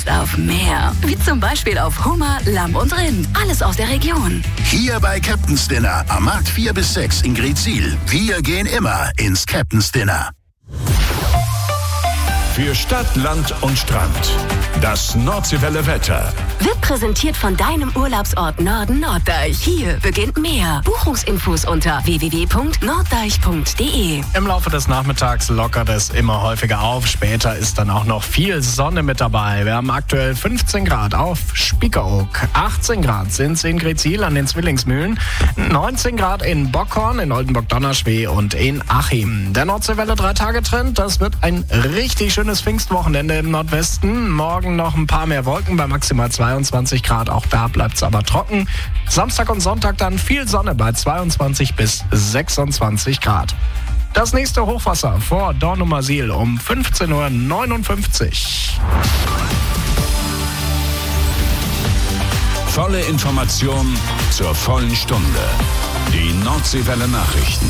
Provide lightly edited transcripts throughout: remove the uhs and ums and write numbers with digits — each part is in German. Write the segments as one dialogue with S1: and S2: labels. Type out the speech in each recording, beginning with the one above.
S1: Lust auf mehr. Wie zum Beispiel auf Hummer, Lamm und Rind. Alles aus der Region.
S2: Hier bei Captain's Dinner am Markt 4 bis 6 in Greetsiel. Wir gehen immer ins Captain's Dinner.
S3: Für Stadt, Land und Strand. Das Nordseewelle Wetter.
S1: Wird präsentiert von deinem Urlaubsort Norden Norddeich. Hier beginnt mehr. Buchungsinfos unter www.norddeich.de.
S4: Im Laufe des Nachmittags lockert es immer häufiger auf. Später ist dann auch noch viel Sonne mit dabei. Wir haben aktuell 15 Grad auf Spiekeroog. 18 Grad sind es in Greetsiel an den Zwillingsmühlen. 19 Grad in Bockhorn, in Oldenburg-Donnerschweh und in Achim. Der Nordseewelle-3-Tage-Trend, das wird ein richtig schönes Pfingstwochenende im Nordwesten. Morgen noch ein paar mehr Wolken bei maximal 22 Grad. Auch da bleibt es aber trocken. Samstag und Sonntag dann viel Sonne bei 22 bis 26 Grad. Das nächste Hochwasser vor Dornumersiel um 15:59 Uhr.
S3: Volle Information zur vollen Stunde. Die Nordseewelle Nachrichten.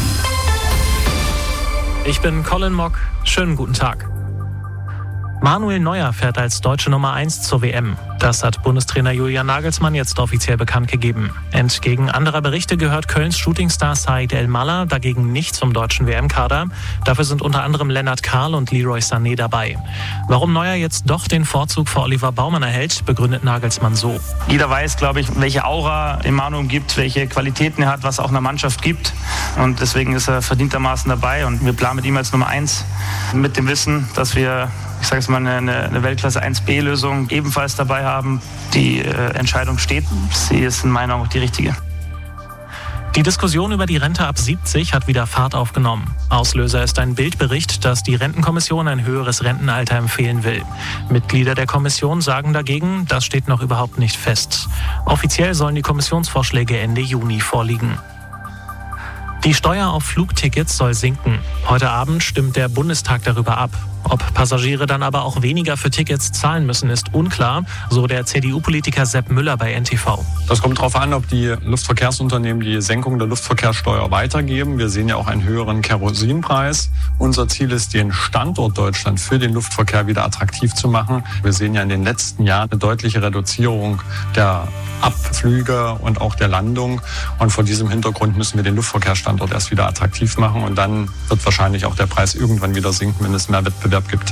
S5: Ich bin Colin Mock. Schönen guten Tag. Manuel Neuer fährt als deutsche Nummer 1 zur WM. Das hat Bundestrainer Julian Nagelsmann jetzt offiziell bekannt gegeben. Entgegen anderer Berichte gehört Kölns Shootingstar Said El-Mallah dagegen nicht zum deutschen WM-Kader. Dafür sind unter anderem Lennart Kahl und Leroy Sané dabei. Warum Neuer jetzt doch den Vorzug vor Oliver Baumann erhält, begründet Nagelsmann so.
S6: Jeder weiß, glaube ich, welche Aura Manu gibt, welche Qualitäten er hat, was auch einer Mannschaft gibt. Und deswegen ist er verdientermaßen dabei. Und wir planen mit ihm als Nummer 1 mit dem Wissen, dass wir, ich sage es mal, eine Weltklasse 1B-Lösung ebenfalls dabei haben. Die Entscheidung steht. Sie ist in meiner Augen auch die richtige.
S5: Die Diskussion über die Rente ab 70 hat wieder Fahrt aufgenommen. Auslöser ist ein Bildbericht, dass die Rentenkommission ein höheres Rentenalter empfehlen will. Mitglieder der Kommission sagen dagegen, das steht noch überhaupt nicht fest. Offiziell sollen die Kommissionsvorschläge Ende Juni vorliegen. Die Steuer auf Flugtickets soll sinken. Heute Abend stimmt der Bundestag darüber ab. Ob Passagiere dann aber auch weniger für Tickets zahlen müssen, ist unklar, so der CDU-Politiker Sepp Müller bei NTV.
S7: Das kommt darauf an, ob die Luftverkehrsunternehmen die Senkung der Luftverkehrssteuer weitergeben. Wir sehen ja auch einen höheren Kerosinpreis. Unser Ziel ist, den Standort Deutschland für den Luftverkehr wieder attraktiv zu machen. Wir sehen ja in den letzten Jahren eine deutliche Reduzierung der Abflüge und auch der Landung. Und vor diesem Hintergrund müssen wir den Luftverkehrsstandort erst wieder attraktiv machen. Und dann wird wahrscheinlich auch der Preis irgendwann wieder sinken, wenn es mehr Wettbewerb gibt.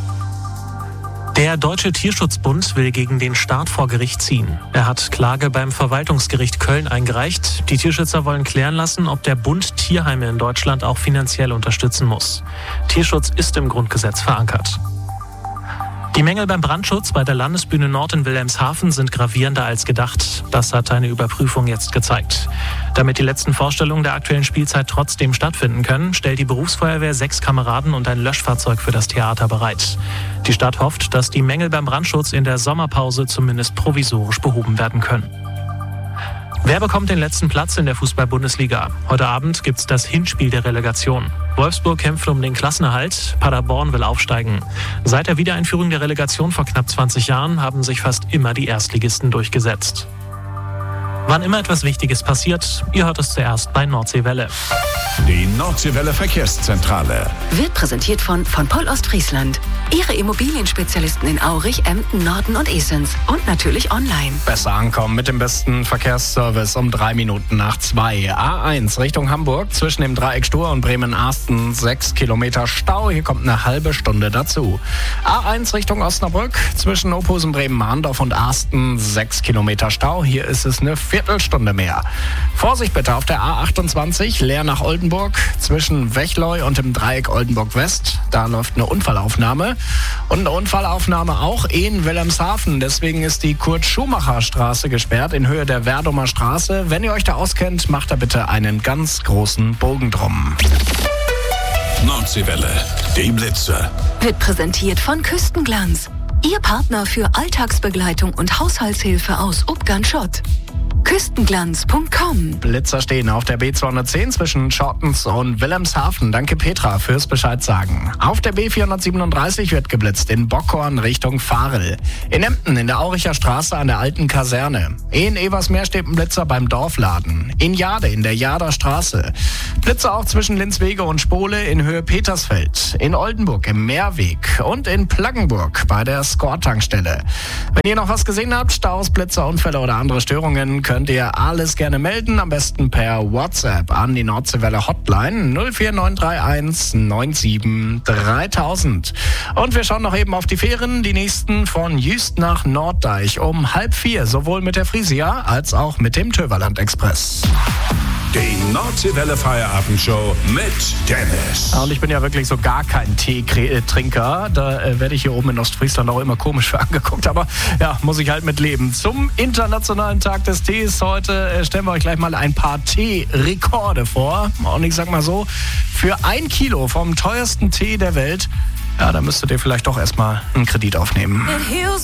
S5: Der Deutsche Tierschutzbund will gegen den Staat vor Gericht ziehen. Er hat Klage beim Verwaltungsgericht Köln eingereicht. Die Tierschützer wollen klären lassen, ob der Bund Tierheime in Deutschland auch finanziell unterstützen muss. Tierschutz ist im Grundgesetz verankert. Die Mängel beim Brandschutz bei der Landesbühne Nord in Wilhelmshaven sind gravierender als gedacht. Das hat eine Überprüfung jetzt gezeigt. Damit die letzten Vorstellungen der aktuellen Spielzeit trotzdem stattfinden können, stellt die Berufsfeuerwehr 6 Kameraden und ein Löschfahrzeug für das Theater bereit. Die Stadt hofft, dass die Mängel beim Brandschutz in der Sommerpause zumindest provisorisch behoben werden können. Wer bekommt den letzten Platz in der Fußball-Bundesliga? Heute Abend gibt's das Hinspiel der Relegation. Wolfsburg kämpft um den Klassenerhalt, Paderborn will aufsteigen. Seit der Wiedereinführung der Relegation vor knapp 20 Jahren haben sich fast immer die Erstligisten durchgesetzt. Wann immer etwas Wichtiges passiert, ihr hört es zuerst bei Nordseewelle.
S3: Die Nordseewelle Verkehrszentrale
S1: Wird präsentiert von Poll Ostfriesland. Ihre Immobilienspezialisten in Aurich, Emden, Norden und Esens. Und natürlich online.
S4: Besser ankommen mit dem besten Verkehrsservice um 3 Minuten nach 2. A1 Richtung Hamburg zwischen dem Dreieck Stur und Bremen-Arsten 6 Kilometer Stau. Hier kommt eine halbe Stunde dazu. A1 Richtung Osnabrück zwischen Ophusen, Bremen-Mahndorf und Arsten 6 Kilometer Stau. Hier ist es eine Viertelstunde mehr. Vorsicht bitte auf der A28 Leer nach Oldenburg zwischen Wechleu und dem Dreieck Oldenburg West. Da läuft eine Unfallaufnahme. Und eine Unfallaufnahme auch in Wilhelmshaven. Deswegen ist die Kurt-Schumacher-Straße gesperrt in Höhe der Werdomer Straße. Wenn ihr euch da auskennt, macht da bitte einen ganz großen Bogen drum.
S3: Nordseewelle, die Blitze.
S1: Wird präsentiert von Küstenglanz. Ihr Partner für Alltagsbegleitung und Haushaltshilfe aus Ubgan Schott. Küstenglanz.com.
S4: Blitzer stehen auf der B210 zwischen Schottens und Wilhelmshaven. Danke Petra fürs Bescheid sagen. Auf der B437 wird geblitzt in Bockhorn Richtung Varel. In Emden in der Auricher Straße an der alten Kaserne. In Eversmeer steht ein Blitzer beim Dorfladen. In Jade in der Jader Straße. Blitzer auch zwischen Linzwege und Spole in Höhe Petersfeld. In Oldenburg im Meerweg und in Plaggenburg bei der Score-Tankstelle. Wenn ihr noch was gesehen habt, Staus, Blitzer, Unfälle oder andere Störungen, könnt ihr alles gerne melden. Am besten per WhatsApp an die Nordseewelle Hotline 04931 97 3000. Und wir schauen noch eben auf die Fähren. Die nächsten von Jüst nach Norddeich um 3:30, sowohl mit der Frisia als auch mit dem Töverland Express.
S3: Die Nordseewelle Feierabendshow mit Dennis.
S4: Und ich bin ja wirklich so gar kein Teetrinker. Da werde ich hier oben in Ostfriesland auch immer komisch für angeguckt. Aber ja, muss ich halt mit leben. Zum Internationalen Tag des Tees heute stellen wir euch gleich mal ein paar Tee-Rekorde vor. Und ich sag mal so, für 1 Kilo vom teuersten Tee der Welt, ja, da müsstet ihr vielleicht doch erstmal einen Kredit aufnehmen.